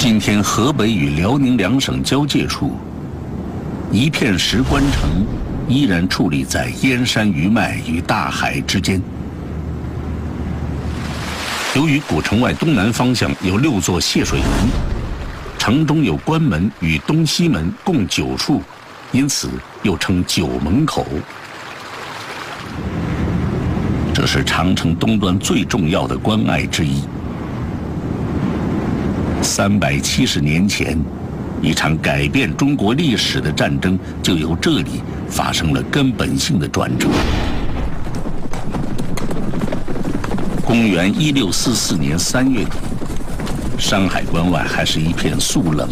今天河北与辽宁两省交界处，一片石关城依然矗立在燕山余脉与大海之间。由于古城外东南方向有6座泄水门，城中有关门与东西门共9处，因此又称9门口。这是长城东端最重要的关隘之一。370年前，一场改变中国历史的战争就由这里发生了根本性的转折。公元1644年3月底，山海关外还是一片肃冷